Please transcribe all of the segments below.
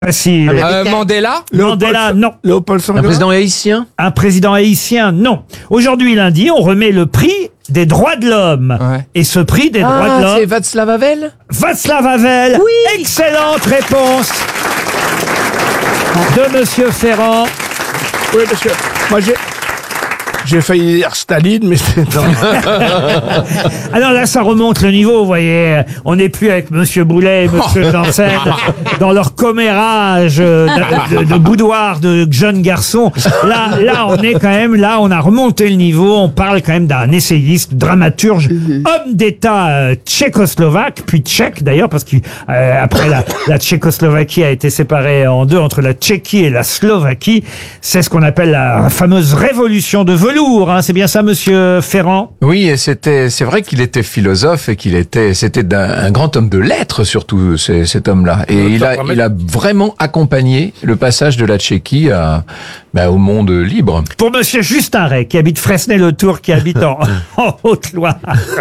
Facile. Mandela. Mandela, non. Léopold Un Senghor. président haïtien? Un président haïtien, non. Aujourd'hui, lundi, on remet le prix des droits de l'homme. Ouais. Et ce prix des droits de Ah, c'est l'homme, Václav Havel? Václav Havel. Oui. Excellente réponse de Monsieur Ferrand. Oui, parce que moi j'ai failli dire Staline, mais c'est non. Alors là, ça remonte le niveau, vous voyez. On n'est plus avec Monsieur Boulet et Monsieur Janssen dans leur commérage de boudoir de jeunes garçons. Là, on est quand même, là, on a remonté le niveau. On parle quand même d'un essayiste, dramaturge, homme d'État tchécoslovaque, puis tchèque d'ailleurs, parce qu'après la Tchécoslovaquie a été séparée en deux entre la Tchéquie et la Slovaquie. C'est ce qu'on appelle la fameuse révolution de velours. Hein, c'est bien ça, Monsieur Ferrand? Oui, et c'est vrai qu'il était philosophe et c'était un grand homme de lettres surtout, cet homme-là. Et il a vraiment accompagné le passage de la Tchéquie au monde libre. Pour Monsieur Justin Ray, qui habite Fresnay-le-Tour, qui habite en Haute-Loire.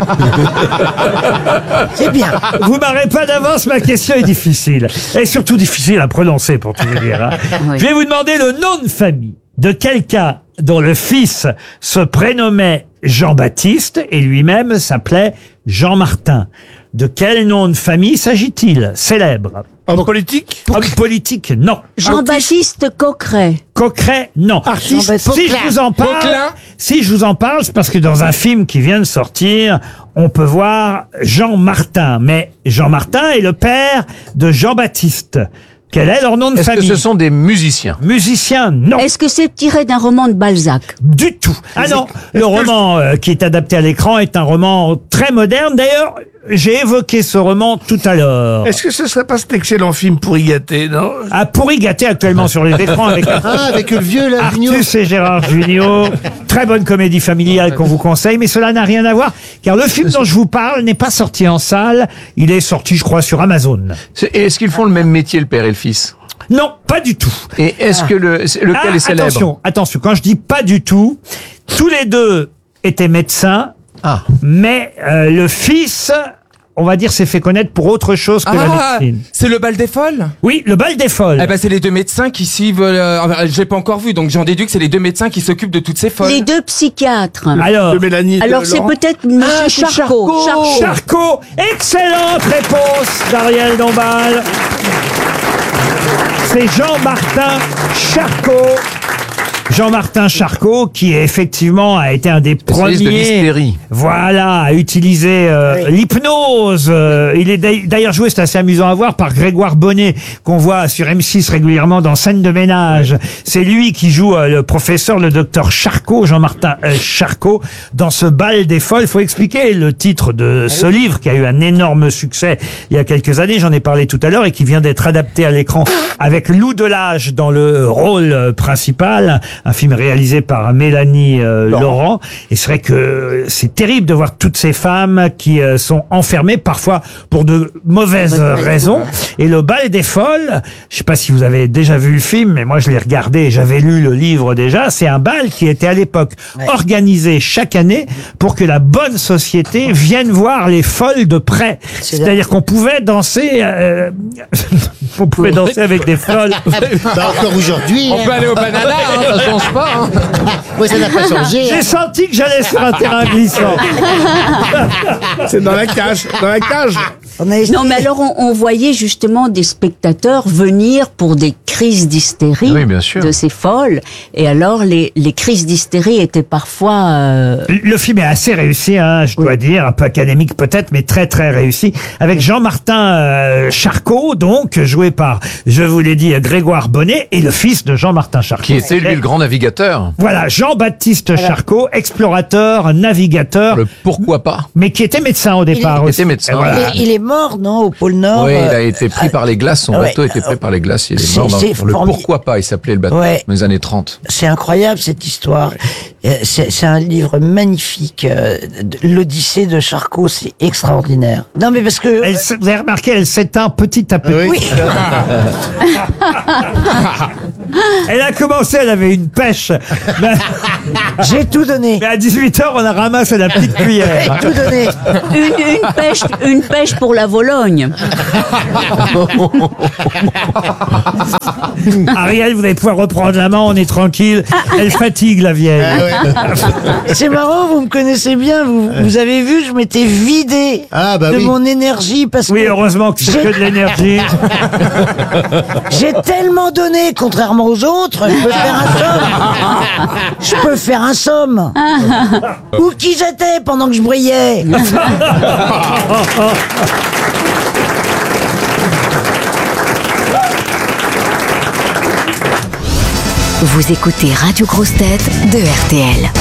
C'est bien. Vous m'arrêtez pas d'avance, ma question est difficile. Et surtout difficile à prononcer, pour tout vous dire. Hein. Oui. Je vais vous demander le nom de famille de quelqu'un dont le fils se prénommait Jean-Baptiste et lui-même s'appelait Jean-Martin. De quel nom de famille s'agit-il? Célèbre. Homme politique. Homme politique, non. Jean-Baptiste Coqueret. Coqueret, non. Artiste. Si je vous en parle, c'est parce que dans un film qui vient de sortir, on peut voir Jean Martin. Mais Jean Martin est le père de Jean-Baptiste. Quel est leur nom de Est-ce que famille? ce sont des musiciens? Musicien, non. Est-ce que c'est tiré d'un roman de Balzac? Du tout. Ah non, le roman qui est adapté à l'écran est un roman très moderne. D'ailleurs, j'ai évoqué ce roman tout à l'heure. Est-ce que ce serait pas cet excellent film Pourri gâté, non? À Pourri gâté actuellement sur les écrans avec avec le vieux là, Artus et Gérard Jugnot. Très bonne comédie familiale qu'on vous conseille, mais cela n'a rien à voir, car le film dont je vous parle n'est pas sorti en salle. Il est sorti, je crois, sur Amazon. Est-ce qu'ils font le même métier, le père et le fils? Non, pas du tout. Et est-ce que lequel est célèbre? Attention, quand je dis pas du tout, tous les deux étaient médecins, mais le fils, on va dire, s'est fait connaître pour autre chose que la médecine. C'est le bal des folles. Oui, le bal des folles. Eh ben, c'est les deux médecins qui suivent. J'ai pas encore vu, donc j'en déduis que c'est les deux médecins qui s'occupent de toutes ces folles. Les deux psychiatres. Alors, De Mélanie. et de Alors c'est Laurent. peut-être Monsieur Charcot. Charcot, excellente réponse d'Ariel Dombal. C'est Jean-Martin Charcot. Jean-Martin Charcot, qui effectivement a été un des Spécialiste de premiers, l'hystérie. voilà, à utiliser l'hypnose. Il est d'ailleurs joué, c'est assez amusant à voir, par Grégoire Bonnet, qu'on voit sur M6 régulièrement dans Scène de ménage. C'est lui qui joue le professeur, le docteur Charcot, Jean-Martin Charcot, dans ce bal des folles. Il faut expliquer le titre de ce livre qui a eu un énorme succès il y a quelques années, j'en ai parlé tout à l'heure, et qui vient d'être adapté à l'écran avec Lou Delage dans le rôle principal. Un film réalisé par Mélanie Laurent. Et c'est vrai que c'est terrible de voir toutes ces femmes qui sont enfermées, parfois pour de mauvaises raisons. Et le bal des folles, je sais pas si vous avez déjà vu le film, mais moi je l'ai regardé et j'avais lu le livre déjà. C'est un bal qui était à l'époque organisé chaque année pour que la bonne société vienne voir les folles de près. C'est-à-dire qu'on pouvait danser, on pouvait danser avec des folles. Bah, encore aujourd'hui. On peut aller au banana, hein, ça change pas. Hein. Ouais, ça n'a pas changé. J'ai senti que j'allais sur un terrain glissant. C'est dans la cage. Dans la cage. Non, mais alors on voyait justement des spectateurs venir pour des crises d'hystérie Oui, bien sûr. de ces folles. Et alors les crises d'hystérie étaient parfois... Le film est assez réussi, hein, je dois dire, un peu académique peut-être, mais très très réussi. Avec Jean-Martin Charcot, donc, joué par, je vous l'ai dit, Grégoire Bonnet, et le fils de Jean-Martin Charcot. Qui était lui le grand navigateur? Voilà, Jean-Baptiste Charcot, explorateur, navigateur, Le pourquoi pas? mais qui était médecin au départ Il aussi. était médecin. Et voilà. Il est mort, non, au pôle Nord. Oui, il a été pris par les glaces, son bateau a été pris par les glaces, il est mort c'est dans le formidable. pourquoi pas, il s'appelait le bateau, Ouais. dans les années 30. C'est incroyable cette histoire. C'est un livre magnifique. L'Odyssée de Charcot, c'est extraordinaire. Non, mais parce que... Vous avez remarqué, elle s'éteint petit à petit. Oui. Elle a commencé, elle avait une pêche. Mais, J'ai tout donné. mais à 18h, on a ramassé la petite cuillère. Tout donné. Une pêche pour la Vologne. Ariel, vous allez pouvoir reprendre la main, on est tranquille. Elle fatigue, la vieille. C'est marrant, vous me connaissez bien. Vous avez vu, je m'étais vidé Ah, bah de oui. mon énergie parce Oui, que heureusement que c'est que de l'énergie. j'ai tellement donné, contrairement aux autres. Je peux faire un somme. Où qui j'étais pendant que je brillais? Vous écoutez Radio Grosse Tête de RTL.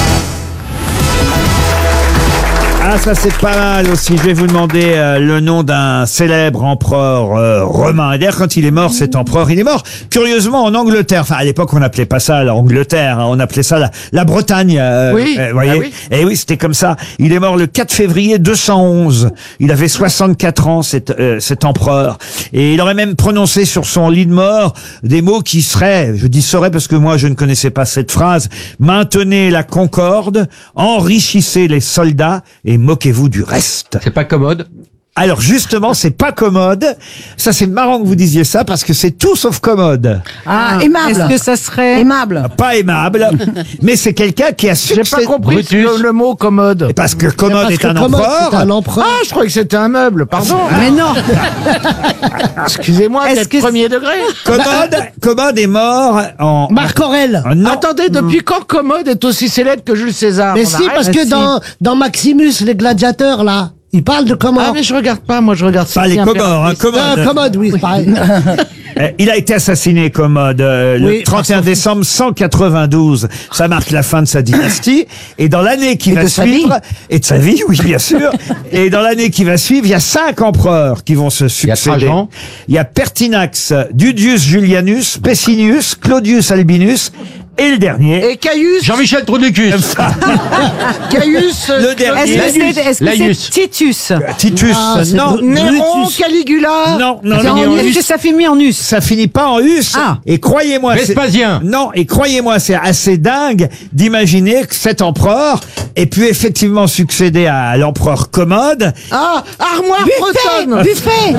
Ah, ça c'est pas mal aussi. Je vais vous demander le nom d'un célèbre empereur romain. Et d'ailleurs, quand il est mort, cet empereur, il est mort curieusement en Angleterre. Enfin, à l'époque, on n'appelait pas ça l'Angleterre, hein, on appelait ça la Bretagne. Oui. Voyez. Ah oui. Et oui, c'était comme ça. Il est mort le 4 février 211. Il avait 64 ans, cet empereur. Et il aurait même prononcé sur son lit de mort des mots qui seraient, je dis seraient parce que moi je ne connaissais pas cette phrase, maintenez la concorde, enrichissez les soldats et moquez-vous du reste. C'est pas commode. Alors justement, c'est pas commode. Ça, c'est marrant que vous disiez ça parce que c'est tout sauf commode. Ah, aimable. Est-ce que ça serait Aimable. Pas aimable, mais c'est quelqu'un qui a J'ai pas succédé. compris le mot commode. Parce que commode est un empereur. empereur. Ah, je croyais que c'était un meuble, pardon. Mais non. Excusez-moi Est-ce d'être que premier degré. Commode est mort en... Marc Aurèle. Non. Attendez, depuis quand Commode est aussi célèbre que Jules César? Mais On si, arrête. parce que dans Maximus, les gladiateurs, là, ils parlent de Ah, comment mais je regarde pas, moi je regarde Pas les Comores, hein, Commode. Commode, oui, c'est pareil. Il a été assassiné, Commode, le Oui, 31 décembre 192. Ça marque la fin de sa dynastie. Et dans l'année qui va de sa suivre, vie. et de sa vie, oui, bien sûr. Et dans l'année qui va suivre, il y a 5 empereurs qui vont se succéder. Trajan. Il y a Pertinax, Dudius Julianus, Pessinus, Claudius Albinus, et le dernier. Et Caius, Jean-Michel Troudicus. Caius, Le dernier. Est-ce que Laïus. c'est Titus? Titus, Ah, c'est non. Néron, Brutus. Caligula. Non, non, C'est non. en Est-ce que ça finit en us? Ça finit pas en us. Ah. Et croyez-moi, Vespasien. non, et croyez-moi, c'est assez dingue d'imaginer que cet empereur ait pu effectivement succéder à l'empereur Commode. Ah, armoire bretonne. Buffet.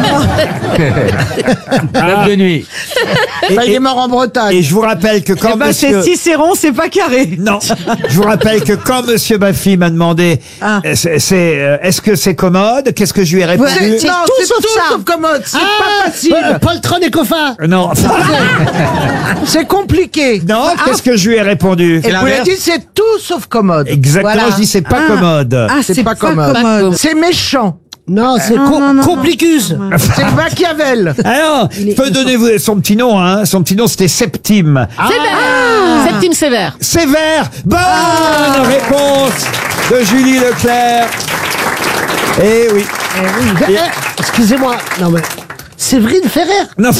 Table de nuit. Et, Bah, il et- est mort en Bretagne. et je vous rappelle que quand Eh ben, monsieur... c'est Cicéron, c'est pas carré. Non, je vous rappelle que quand monsieur Baffy m'a demandé Ah. est-ce que c'est commode, qu'est-ce que je lui ai répondu? Non, c'est tout sauf Commode. C'est pas facile. Poltron et Coffin. Non, C'est compliqué. non, qu'est-ce que je lui ai répondu? Et vous l'avez dit, c'est tout sauf Commode. Exactement, Voilà. je dis c'est pas Ah. commode. Ah, C'est pas commode. C'est méchant. Non, c'est Complicus. C'est Machiavel. Alors, je peux donner son petit nom, hein. Son petit nom, c'était Septime. Septime sévère. Sévère. Bonne réponse de Julie Leclerc. Eh oui. Excusez-moi. Non, mais. Séverine Ferrer. Non,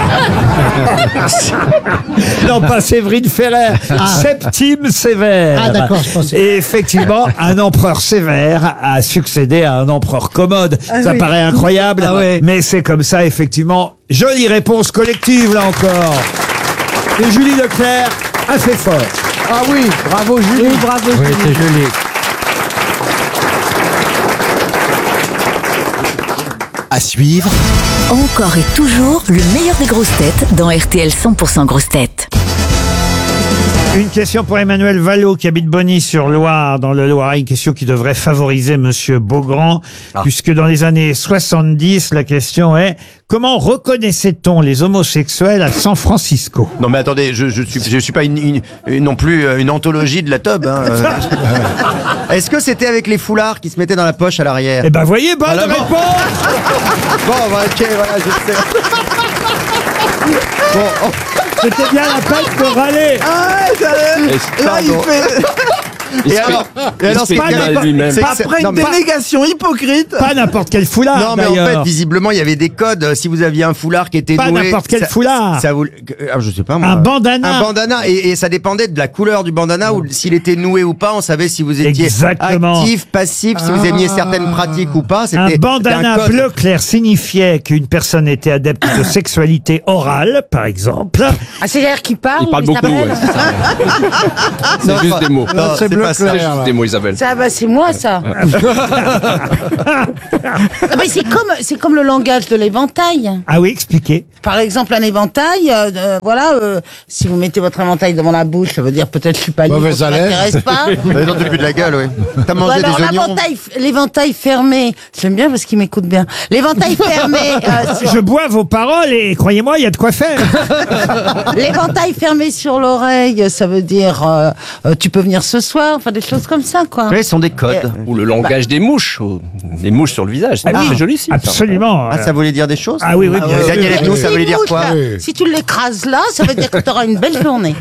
non, pas Séverine Ferrer. Septime Sévère. Ah, d'accord, je pensais. Et effectivement, un empereur sévère a succédé à un empereur commode. Ça paraît incroyable, mais c'est comme ça, effectivement. Jolie réponse collective, là encore. Et Julie Leclerc a fait fort. Ah oui, bravo Julie. Oui, bravo. Oui, c'est joli. À suivre, Encore et toujours le meilleur des grosses têtes dans RTL 100% grosses têtes. Une question pour Emmanuel Vallot qui habite Bonny-sur-Loire dans le Loiret. Une question qui devrait favoriser Monsieur Beaugrand, puisque dans les années 70, la question est comment reconnaissait-on les homosexuels à San Francisco? non mais attendez, je suis pas non plus une anthologie de la teub. Hein. Est-ce que c'était avec les foulards qui se mettaient dans la poche à l'arrière? Eh ben voyez, bonne Voilà, bon. réponse. Bon, bah, ok, voilà, je sais. Bon, C'était bien la peine de râler. là, il fait... Et alors, c'est pas c'est que c'est- Après non, une mais- délégation hypocrite. Pas n'importe quel foulard, Non, mais en d'ailleurs. fait, visiblement, il y avait des codes. Si vous aviez un foulard qui était Pas noué, n'importe quel ça- foulard. Ça vous, je sais pas moi. Un bandana. Un bandana, et ça dépendait de la couleur du bandana ou s'il était noué ou pas. On savait si vous étiez Exactement. actif, passif, si vous aimiez certaines pratiques ou pas. Un C'était bandana un code. bleu clair signifiait qu'une personne était adepte de sexualité orale, par exemple. Ah, c'est-à-dire qu'il parle. Il parle beaucoup, s'appelle ouais, c'est ça. Non, C'est juste des mots. non, c'est bleu pas ça. clair. C'est juste des mots, Isabelle. Ça, bah, c'est moi, ça. Ah, mais c'est comme le langage de l'éventail. Ah oui, expliquez. Par exemple, un éventail, si vous mettez votre éventail devant la bouche, ça veut dire peut-être je suis pas libre, Mauvaise ça haleine. m'intéresse pas. Mais non, depuis de la gueule, oui. T'as Ou mangé alors des oignons. l'éventail fermé. J'aime bien parce qu'il m'écoute bien. L'éventail fermé, Je bois vos paroles et croyez-moi, il y a de quoi faire. l'éventail fermé sur l'oreille, ça veut dire tu peux venir ce soir, enfin des choses comme ça, quoi. Oui, ce sont des codes. Ou le langage des mouches. Des mouches sur le visage. C'est très joli, aussi. Absolument. Ah, ça voulait dire des choses? Ah oui, oui, bien sûr. Daniel Evenou, ça Si voulait dire bouge, quoi? là, si tu l'écrases là, ça veut dire que tu auras une belle journée.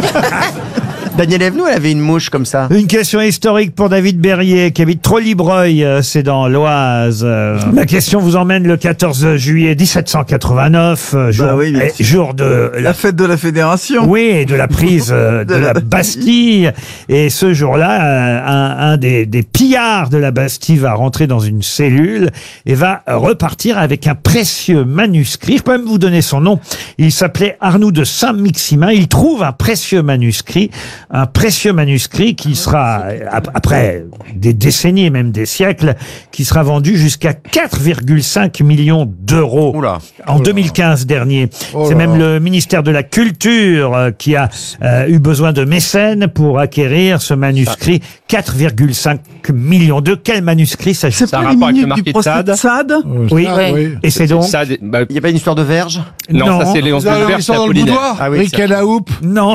Daniel Evenou, elle avait une mouche comme ça. Une question historique pour David Berrier, qui habite Trollibreuil, c'est dans l'Oise. La question vous emmène le 14 juillet 1789, oui, bien sûr. jour de la fête de la Fédération. Oui, et de la prise de la Bastille. Et ce jour-là, un des pillards de la Bastille va rentrer dans une cellule et va repartir avec un précieux manuscrit. Je peux même vous donner son nom. Il s'appelait Arnoux de Saint-Maximin. Il trouve un précieux manuscrit qui sera, après des décennies et même des siècles, qui sera vendu jusqu'à 4,5 millions d'euros en 2015 dernier. C'est même le ministère de la Culture qui a eu besoin de mécènes pour acquérir ce manuscrit. 4,5 millions. De quel manuscrit s'agit-il? C'est pas les minutes du procès de Sade? Oui. Oui. Et c'est donc Ça, Il n'y a pas une histoire de verge? non, ça c'est Léonce Ils Bulbert, sont c'est dans le Apollinaire. boudoir. Ah oui, Rick ça- à la houppe. Non.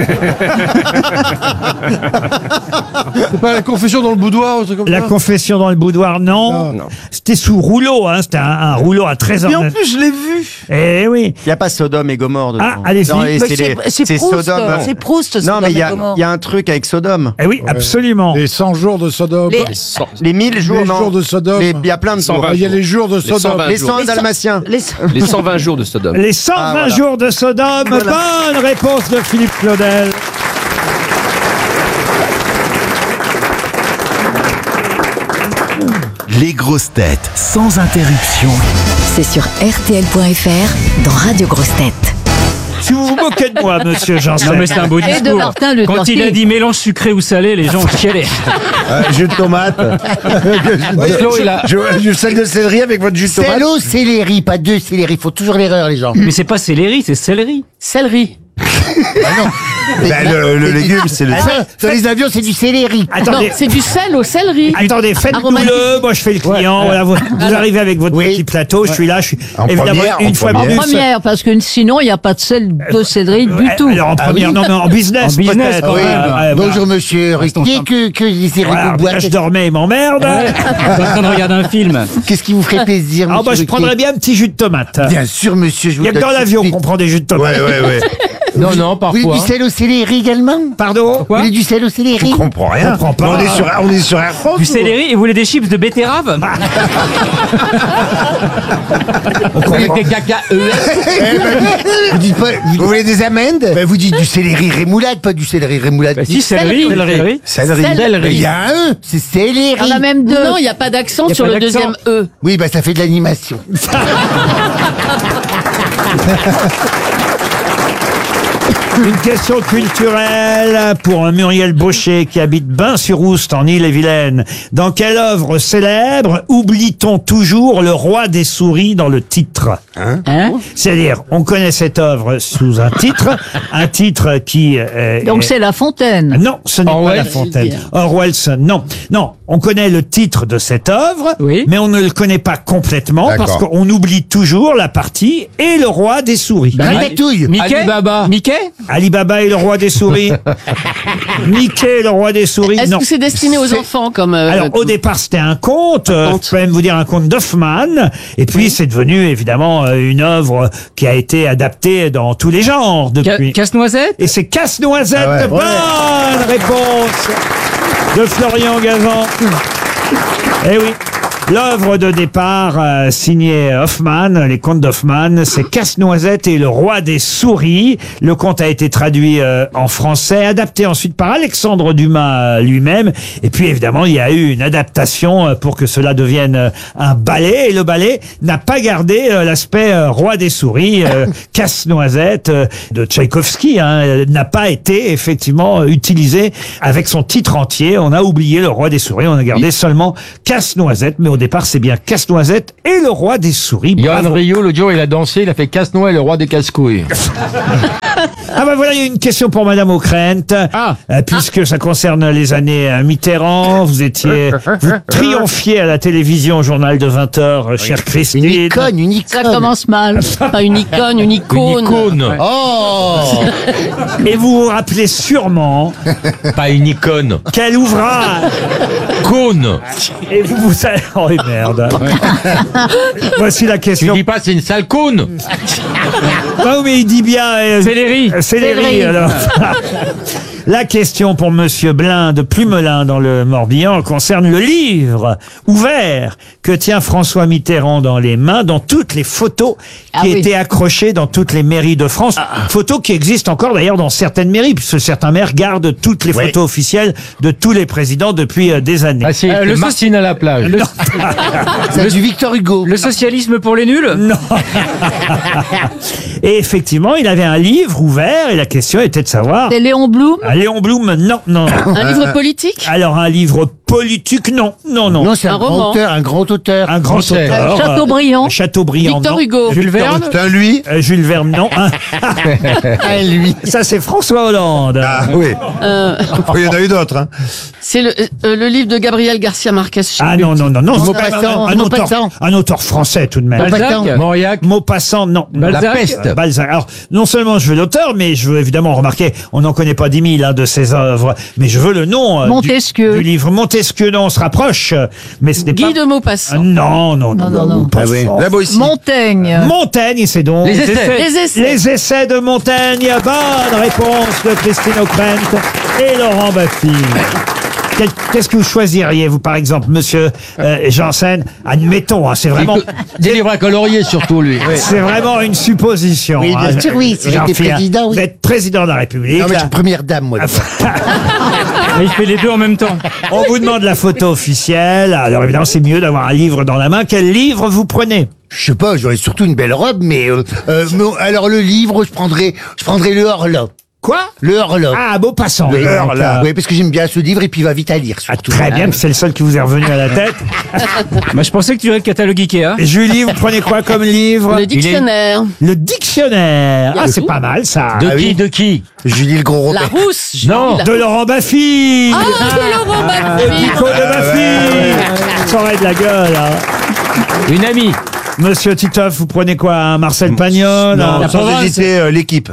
C'est pas la confession dans le boudoir ou un truc comme La ça? confession dans le boudoir, non. Non. C'était sous rouleau, hein. C'était un rouleau à trésor. Mais en plus, je l'ai vu. Eh oui. Il n'y a pas Sodome et Gomorre dedans. Ah, allez-y. Non, et Mais c'est Proust, Sodome. c'est Proust. Non, mais il y a Sodome et il y a un truc avec Sodome. Eh oui, absolument. Les 100 jours de Sodome. Les- Les 1000 jours, Les non. jours de Sodome. Il y a plein de jours. 120 Il y a les jours de Les Sodome. 120 Les jours. 100 dalmatiens. Les 120 jours de Sodome. Les 120 voilà. jours de Sodome. Bonne réponse de Philippe Claudel. Les grosses têtes sans interruption. C'est sur RTL.fr dans Radio Grosses Têtes. Si vous vous moquez de moi, monsieur Janssen. Non mais c'est un beau Et de discours. Martin Luther Quand il a King. dit mélange sucré ou salé, les gens ont chialé. Jus de tomate. Flo, il a- Du sel de céleri avec votre jus de tomate. Célo, céleri, pas deux céleri. Faut toujours l'erreur, les gens. Mais c'est pas céleri, c'est céleri. Céleri. Ben, le légume, c'est le Ah, sur les avions, c'est du céleri. Attendez. Non, c'est du sel au céleri. Attendez, faites-nous Aromatique. le. Moi, je fais le client. Voilà, vous arrivez avec votre petit plateau. Je suis là. Je suis En évidemment première, une en fois première. plus. Première, parce que sinon, il n'y a pas de sel de céleri du tout. Alors en première, non, mais en business, En business, peut-être. quand même. Voilà. Bonjour, monsieur Ruquier, que les Voilà, boire. je dormais, il m'emmerde. Ouais. Je suis en train de regarder un film. Qu'est-ce qui vous ferait plaisir, Ah, monsieur bah, je Ruquier prendrais bien un petit jus de tomate. Bien sûr, monsieur, je Il vous n'y a que donne dans tout de l'avion suite. qu'on prend des jus de tomate. ouais. Non, non, Vous voulez parfois. du sel au céleri également? Pardon? Vous voulez du sel au céleri? Je comprends Je rien. comprends pas. On est sur Air France. Du céleri et vous voulez des chips de betterave Avec des cacahuètes. Vous dites pas, vous voulez des amandes? Ben, vous dites du céleri rémoulade, pas du céleri rémoulade. Bah si, céleri. Céleri. Céleri. Il y a un E, c'est céleri. Il y en a même deux. Non, il n'y a pas d'accent Il y a sur pas le d'accent. deuxième E. Oui, bah ça fait de l'animation. Une question culturelle pour Muriel Baucher qui habite Bain-sur-Oust en Ille-et-Vilaine. Dans quelle œuvre célèbre oublie-t-on toujours le roi des souris dans le titre? Hein? C'est-à-dire, on connaît cette œuvre sous un titre qui... Donc c'est La Fontaine. Non, ce n'est pas Orwell, La Fontaine. je veux dire. Orwell, non. Non, on connaît le titre de cette œuvre, Oui. mais on ne le connaît pas complètement parce D'accord. qu'on oublie toujours la partie et le roi des souris. Ratatouille. Mickey Alibaba. Mickey Alibaba et le roi des souris. Mickey et le roi des souris, Est-ce non. que c'est destiné aux enfants comme Alors au départ c'était un conte, je peux même vous dire un conte d'Hoffmann, et puis c'est devenu évidemment une œuvre qui a été adaptée dans tous les genres depuis. Casse-noisette Et c'est Casse-Noisette, Ah ouais. bonne réponse de Florian Gazan. Eh oui. L'œuvre de départ signée Hoffmann, les contes d'Hoffmann, c'est Casse-Noisette et le roi des souris. Le conte a été traduit en français, adapté ensuite par Alexandre Dumas lui-même. Et puis évidemment, il y a eu une adaptation pour que cela devienne un ballet. Et le ballet n'a pas gardé l'aspect roi des souris. Casse-Noisette de Tchaïkovski n'a pas été effectivement utilisé avec son titre entier. On a oublié le roi des souris, on a gardé seulement Casse-Noisette. Mais au départ, c'est bien Casse-Noisette et le roi des souris. Yoann Ryu, l'autre jour, il a dansé, il a fait Casse-Noix et le roi des casse-couilles. Ah bah voilà, il y a une question pour Madame Ockrent. Puisque ça concerne les années Mitterrand, vous triomphiez à la télévision au journal de 20h, chère Christine. Une icône. Ça commence mal. Pas une icône, une icône. Une icône. Oh. Et vous vous rappelez sûrement... Pas une icône. Quel ouvrage. Cône. Et vous savez... Oh merde. Voici la question. Tu dis pas c'est une sale cône. Ah oui, mais il dit bien... Céleri. Céleri, alors. La question pour Monsieur Blin de Plumelin dans le Morbihan concerne le livre ouvert que tient François Mitterrand dans les mains, dans toutes les photos qui étaient accrochées dans toutes les mairies de France. Photos qui existent encore d'ailleurs dans certaines mairies, puisque certains maires gardent toutes les photos officielles de tous les présidents depuis des années. Ah, c'est le Martine à la plage. C'est du Victor Hugo. Le socialisme pour les nuls. Non. Et effectivement, il avait un livre ouvert et la question était de savoir... C'est Léon Blum? Léon Blum, non. Un livre politique? Alors, un livre politique, non. Non, c'est un grand auteur. Un grand auteur. Chateaubriand. Chateaubriand, Victor non. Hugo. Jules Verne. C'est un lui. Jules Verne, non. Lui. Ça, c'est François Hollande. Ah oui. Il y en a eu d'autres. Hein. C'est le livre de Gabriel Garcia Marquez. Ah non. Maupassant. Un auteur français, tout de même. Balzac. Mauriac. Maupassant, non. La peste. Balzac. Alors, non seulement je veux l'auteur, mais je veux évidemment remarquer, on n'en connaît pas 10 000 de ses œuvres, mais je veux le nom Montesquieu. du livre. Montesquieu, non, on se rapproche, mais ce n'est pas... Guy de Maupassant. Non. Ah oui. La Boétie. Montaigne. Montaigne, c'est donc... Les essais. Les essais de Montaigne. Bonne réponse de Christine Ockrent et Laurent Baffy. Qu'est-ce que vous choisiriez, vous, par exemple, monsieur Janssen? Admettons, c'est vraiment... Des livres à colorier, surtout, lui. C'est vraiment une supposition. Oui, bien sûr, oui. Si j'étais président, Vous oui. êtes président de la République. Non, mais je suis première dame, moi. Il fait les deux en même temps. On vous demande la photo officielle. Alors, évidemment, c'est mieux d'avoir un livre dans la main. Quel livre vous prenez? Je sais pas, j'aurais surtout une belle robe, mais alors le livre, je prendrais le Horla. Quoi? Le Horla. Ah, Maupassant. Oui, oui, parce que j'aime bien ce livre et puis il va vite à lire, surtout. Très bien, c'est le seul qui vous est revenu à la tête. Je pensais que tu aurais le catalogue Ikea. Julie, vous prenez quoi comme livre? Le dictionnaire. Le dictionnaire. Ah, c'est pas mal, ça. De qui? Julie le Gros La Robert. Rousse. Non. De Laurent Baffy. Ah, de Laurent Baffy. Nico de Baffy. Ça aurait de la gueule, hein. Une amie. Monsieur Titoff, vous prenez quoi? Un Marcel Pagnol? Non, sans hésiter, l'équipe.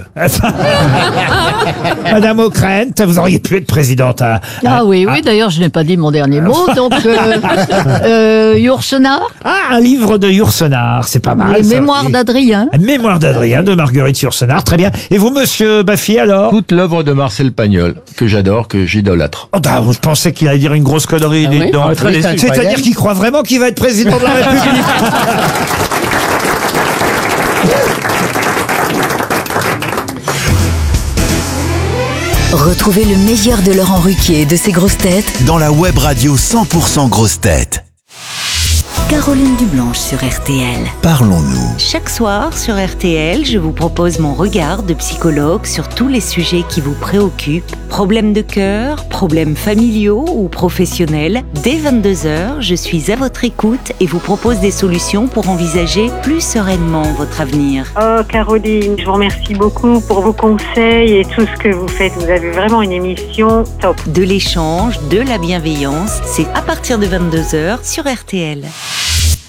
Madame Ockrent, vous auriez pu être présidente. Ah oui, d'ailleurs, je n'ai pas dit mon dernier mot, donc Yourcenar. Ah, un livre de Yourcenar, c'est pas mal. Les ça. Mémoires d'Adrien. Mémoires d'Adrien, de Marguerite Yourcenar, très bien. Et vous, monsieur Baffy, alors? Toute l'œuvre de Marcel Pagnol, que j'adore, que j'idolâtre. Oh, bah, je pensais qu'il allait dire une grosse connerie. Ah oui. Donc. Très déçu. C'est-à-dire qu'il croit vraiment qu'il va être président de la République. Retrouvez le meilleur de Laurent Ruquier et de ses grosses têtes Dans la web radio 100% grosses têtes. Caroline Dublanche sur RTL. Parlons-nous. Chaque soir sur RTL, je vous propose mon regard de psychologue sur tous les sujets qui vous préoccupent. Problèmes de cœur, problèmes familiaux ou professionnels. Dès 22h, je suis à votre écoute et vous propose des solutions pour envisager plus sereinement votre avenir. Oh Caroline, je vous remercie beaucoup pour vos conseils et tout ce que vous faites. Vous avez vraiment une émission top. De l'échange, de la bienveillance, c'est à partir de 22h sur RTL.